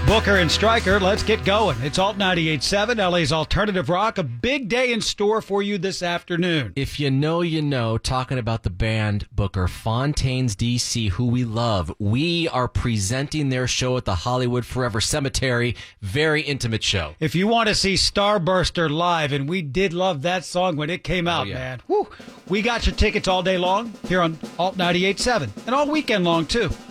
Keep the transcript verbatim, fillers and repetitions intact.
Booker and Stryker, let's get going. It's Alt ninety-eight point seven, L A's Alternative Rock. A big day in store for you this afternoon. If you know, you know, talking about the band, Booker, Fontaines D C, who we love. We are presenting their show at the Hollywood Forever Cemetery. Very intimate show. If you want to see Starburster live, and we did love that song when it came out, oh, yeah. man. Woo, we got your tickets all day long here on Alt ninety-eight point seven, and all weekend long, too.